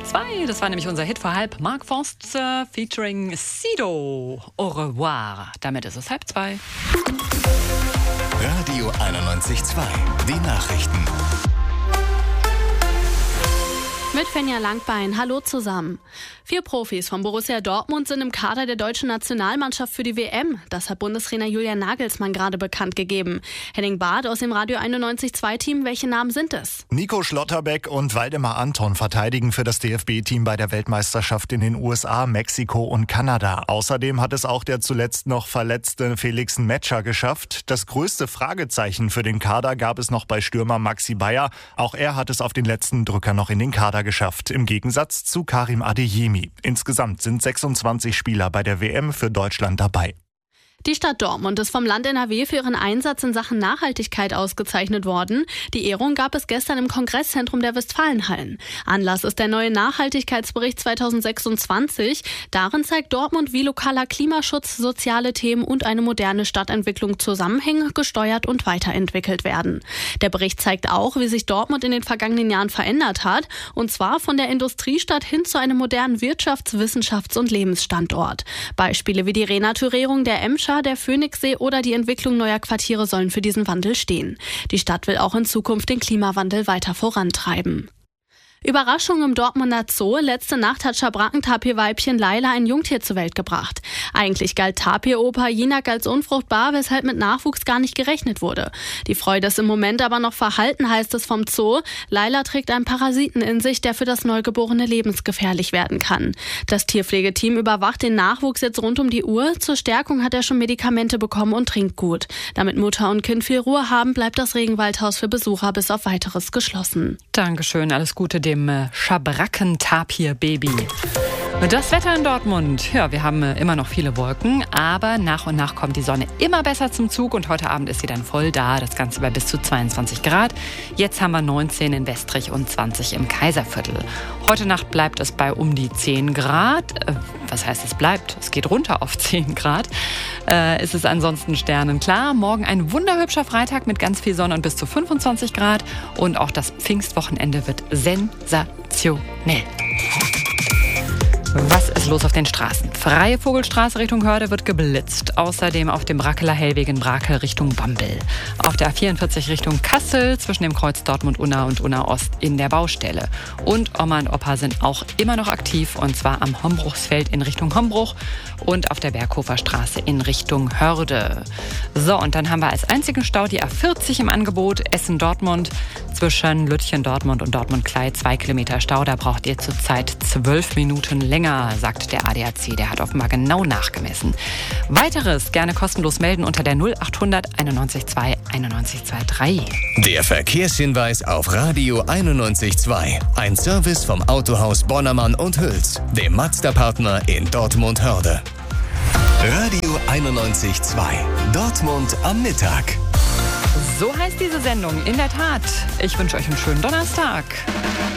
2. Das war nämlich unser Hit vor halb. Mark Forster featuring Sido. Au revoir. Damit ist es 1:30. Radio 91.2. Die Nachrichten. Mit Fenja Langbein. Hallo zusammen. 4 Profis von Borussia Dortmund sind im Kader der deutschen Nationalmannschaft für die WM. Das hat Bundestrainer Julian Nagelsmann gerade bekannt gegeben. Henning Barth aus dem Radio 91.2-Team. Welche Namen sind es? Nico Schlotterbeck und Waldemar Anton verteidigen für das DFB-Team bei der Weltmeisterschaft in den USA, Mexiko und Kanada. Außerdem hat es auch der zuletzt noch verletzte Felix Metscher geschafft. Das größte Fragezeichen für den Kader gab es noch bei Stürmer Maxi Bayer. Auch er hat es auf den letzten Drücker noch in den Kader geschafft, im Gegensatz zu Karim Adeyemi. Insgesamt sind 26 Spieler bei der WM für Deutschland dabei. Die Stadt Dortmund ist vom Land NRW für ihren Einsatz in Sachen Nachhaltigkeit ausgezeichnet worden. Die Ehrung gab es gestern im Kongresszentrum der Westfalenhallen. Anlass ist der neue Nachhaltigkeitsbericht 2026. Darin zeigt Dortmund, wie lokaler Klimaschutz, soziale Themen und eine moderne Stadtentwicklung zusammenhängen, gesteuert und weiterentwickelt werden. Der Bericht zeigt auch, wie sich Dortmund in den vergangenen Jahren verändert hat, und zwar von der Industriestadt hin zu einem modernen Wirtschafts-, Wissenschafts- und Lebensstandort. Beispiele wie die Renaturierung der Emscher, der Phoenixsee oder die Entwicklung neuer Quartiere sollen für diesen Wandel stehen. Die Stadt will auch in Zukunft den Klimawandel weiter vorantreiben. Überraschung im Dortmunder Zoo. Letzte Nacht hat Schabrackentapir-Weibchen Laila ein Jungtier zur Welt gebracht. Eigentlich galt Tapir-Opa Jinak als unfruchtbar, weshalb mit Nachwuchs gar nicht gerechnet wurde. Die Freude ist im Moment aber noch verhalten, heißt es vom Zoo. Laila trägt einen Parasiten in sich, der für das Neugeborene lebensgefährlich werden kann. Das Tierpflegeteam überwacht den Nachwuchs jetzt rund um die Uhr. Zur Stärkung hat er schon Medikamente bekommen und trinkt gut. Damit Mutter und Kind viel Ruhe haben, bleibt das Regenwaldhaus für Besucher bis auf Weiteres geschlossen. Dankeschön, alles Gute dem Schabrackentapir-Baby. Das Wetter in Dortmund. Ja, wir haben immer noch viele Wolken, aber nach und nach kommt die Sonne immer besser zum Zug und heute Abend ist sie dann voll da. Das Ganze bei bis zu 22 Grad. Jetzt haben wir 19 in Westrich und 20 im Kaiserviertel. Heute Nacht bleibt es bei um die 10 Grad. Was heißt es bleibt? Es geht runter auf 10 Grad. Es ist ansonsten sternenklar. Morgen ein wunderhübscher Freitag mit ganz viel Sonne und bis zu 25 Grad. Und auch das Pfingstwochenende wird sensationell. Was ist los auf den Straßen? Freie Vogelstraße Richtung Hörde wird geblitzt. Außerdem auf dem Brackeler Hellweg in Brakel Richtung Bambel. Auf der A44 Richtung Kassel zwischen dem Kreuz Dortmund-Unna und Unna-Ost in der Baustelle. Und Oma und Opa sind auch immer noch aktiv, und zwar am Hombruchsfeld in Richtung Hombruch und auf der Berghofer Straße in Richtung Hörde. So, und dann haben wir als einzigen Stau die A40 im Angebot. Essen-Dortmund zwischen Lütchen-Dortmund und Dortmund-Klei 2 Kilometer Stau. Da braucht ihr zurzeit 12 Minuten länger, sagt der ADAC. Der hat offenbar genau nachgemessen. Weiteres gerne kostenlos melden unter der 0800 91 2 91 23. Der Verkehrshinweis auf Radio 91.2. Ein Service vom Autohaus Bonnermann und Hüls, dem Mazda-Partner in Dortmund-Hörde. Radio 91.2. Dortmund am Mittag. So heißt diese Sendung, in der Tat. Ich wünsche euch einen schönen Donnerstag.